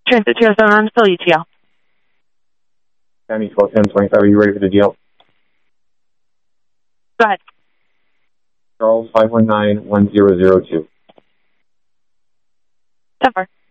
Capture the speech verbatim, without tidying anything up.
Transit two oh seven on Philly T L. County twelve ten twenty-five, are you ready for the deal? Go ahead. Charles five one nine one zero zero two. ten four.